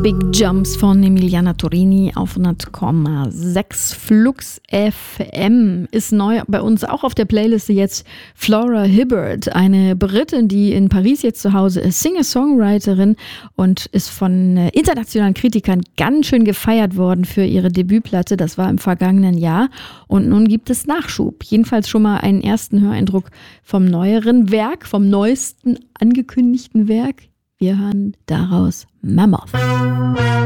Big Jumps von Emiliana Torini auf 100,6 Flux FM ist neu bei uns auch auf der Playliste jetzt Flora Hibbert, eine Britin, die in Paris jetzt zu Hause ist, Singer-Songwriterin und ist von internationalen Kritikern ganz schön gefeiert worden für ihre Debütplatte. Das war im vergangenen Jahr und nun gibt es Nachschub. Jedenfalls schon mal einen ersten Höreindruck vom neueren Werk, vom neuesten angekündigten Werk. Wir hören daraus Mammoth.